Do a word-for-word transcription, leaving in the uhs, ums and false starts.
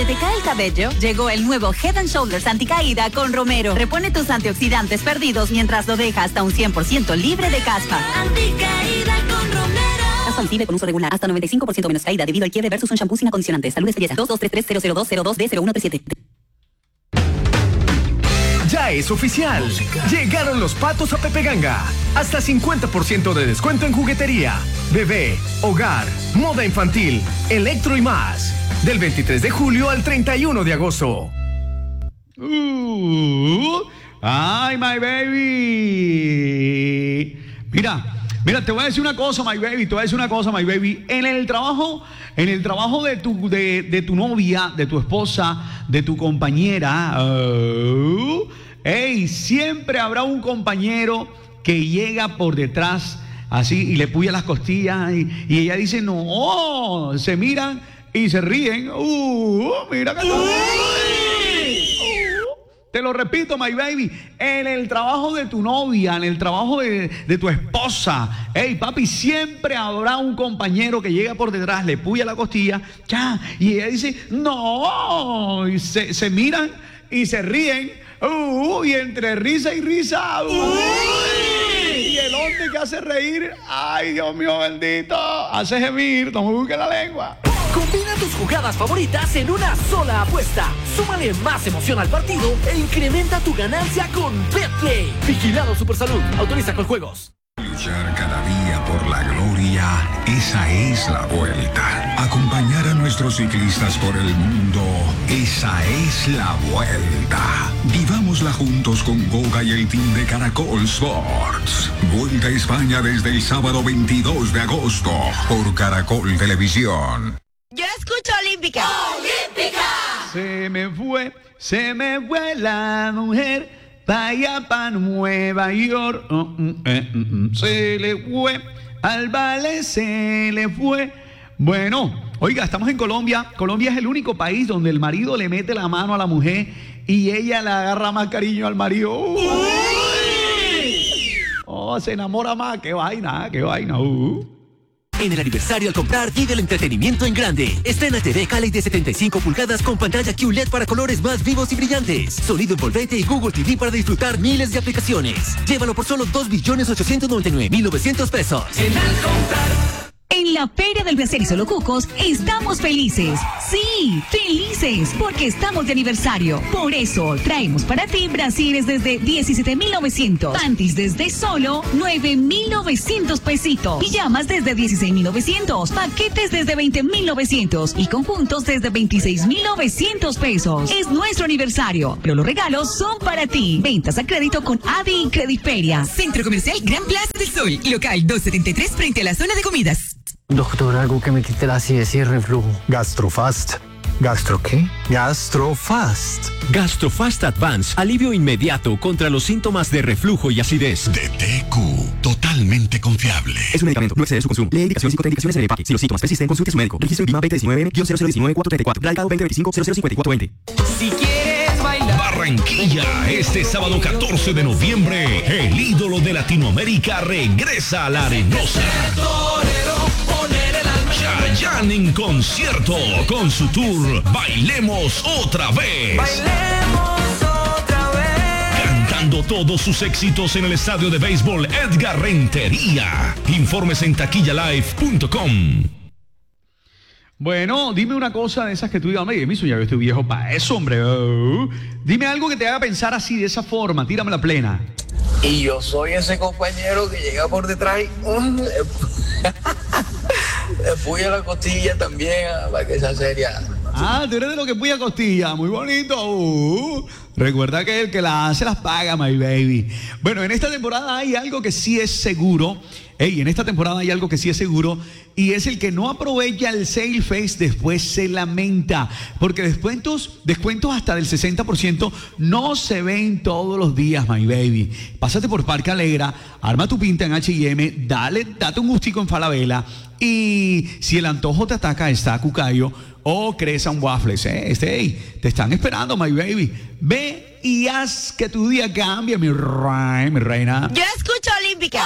te cae el cabello, llegó el nuevo Head and Shoulders anticaída con Romero. Repone tus antioxidantes perdidos mientras lo deja hasta un cien por ciento libre de caspa. Anticaída con Romero. Caspa visible con uso regular. Hasta noventa y cinco por ciento menos caída debido al quiebre versus un shampoo sin acondicionante. Salud es belleza. dos dos tres tres cero cero dos cero dos D cero uno tres siete. Ya es oficial. Llegaron los patos a Pepe Ganga. Hasta cincuenta por ciento de descuento en juguetería, bebé, hogar, moda infantil, electro y más. Del veintitrés de julio al treinta y uno de agosto. Uh, ¡Ay, my baby! Mira. Mira, te voy a decir una cosa, my baby, te voy a decir una cosa, my baby. En el trabajo, en el trabajo de tu, de, de tu novia, de tu esposa, de tu compañera, uh, hey, siempre habrá un compañero que llega por detrás así y le puya las costillas y, y ella dice, no, se miran y se ríen. Uh, mira que no. Te lo repito, my baby, en el trabajo de tu novia, en el trabajo de, de tu esposa, hey, papi, siempre habrá un compañero que llega por detrás, le puya la costilla, ya, y ella dice, no, y se, se miran y se ríen, uh, y entre risa y risa, uh, y el hombre que hace reír, ay, Dios mío bendito, hace gemir, no me busque la lengua. Combina tus jugadas favoritas en una sola apuesta. Súmale más emoción al partido e incrementa tu ganancia con Betplay. Vigilado Supersalud. Autoriza con juegos. Luchar cada día por la gloria, esa es la vuelta. Acompañar a nuestros ciclistas por el mundo, esa es la vuelta. Vivámosla juntos con Goga y el team de Caracol Sports. Vuelta a España desde el sábado veintidós de agosto por Caracol Televisión. Yo escucho Olímpica. ¡Olímpica! Se me fue, se me fue la mujer, vaya pa' Nueva York. Oh, mm, eh, mm, mm. Se le fue, al vale se le fue. Bueno, oiga, estamos en Colombia. Colombia es el único país donde el marido le mete la mano a la mujer y ella le agarra más cariño al marido. Uh. Oh, se enamora más. Qué vaina, qué vaina. Uh. En el aniversario al comprar, vive el entretenimiento en grande. Estrena T V Cali de setenta y cinco pulgadas con pantalla Q L E D para colores más vivos y brillantes. Sonido envolvente y Google T V para disfrutar miles de aplicaciones. Llévalo por solo dos millones ochocientos noventa y nueve mil novecientos pesos. En al comprar. En la Feria del Brasier y Solo Cucos estamos felices. Sí, felices, porque estamos de aniversario. Por eso traemos para ti brasieres desde diecisiete mil novecientos, panties desde solo nueve mil novecientos pesitos, pijamas desde dieciséis mil novecientos, paquetes desde veinte mil novecientos y conjuntos desde veintiséis mil novecientos pesos. Es nuestro aniversario, pero los regalos son para ti. Ventas a crédito con Adi y Crediferia. Centro Comercial Gran Plaza del Sol, local doscientos setenta y tres frente a la zona de comidas. Doctor, algo que me quite la acidez y el reflujo. Gastrofast. ¿Gastro qué? Gastrofast. Gastrofast Advance, alivio inmediato contra los síntomas de reflujo y acidez. De T Q, totalmente confiable. Es un medicamento, no excede su consumo. Lee indicaciones y contraindicaciones en el empaque. Si los síntomas persisten, consulte a su médico. Registro INVIMA veinte diecinueve cero cero uno nueve cuatro tres cuatro. Radicado veinte veinticinco cero cero cincuenta y cuatro veinte. Si quieres bailar. Barranquilla, este sábado catorce de noviembre, el ídolo de Latinoamérica regresa a la Arenosa. Chayanne en concierto con su tour Bailemos Otra Vez. Bailemos otra vez. Cantando todos sus éxitos en el estadio de béisbol Edgar Rentería. Informes en taquilla live punto com. Bueno, dime una cosa de esas que tú digas, oye, miso, ya yo estoy viejo para eso, hombre. Uh, dime algo que te haga pensar así, de esa forma, tírame la plena. Y yo soy ese compañero que llega por detrás y uh, le puya la costilla también para que sea seria. Ah, tú eres de lo que puya costilla, muy bonito. Uh, recuerda que el que la hace las paga, my baby. Bueno, en esta temporada hay algo que sí es seguro. Ey, en esta temporada hay algo que sí es seguro, y es el que no aprovecha el Sale Face después se lamenta, porque descuentos, descuentos hasta del sesenta por ciento no se ven todos los días, my baby. Pásate por Parque Alegra, arma tu pinta en H y M, dale, date un gustico en Falabella, y si el antojo te ataca, está Cucayo o Cresan Waffles, ¿eh? Este, hey, te están esperando, my baby. Ve y haz que tu día cambie, mi reina, mi reina. Yo escucho Olímpica.